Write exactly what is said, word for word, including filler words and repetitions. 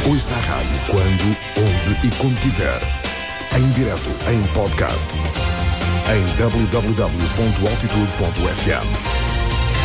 Ouça a rádio quando, onde e como quiser. Em direto, em podcast. Em w w w ponto altitude ponto f m.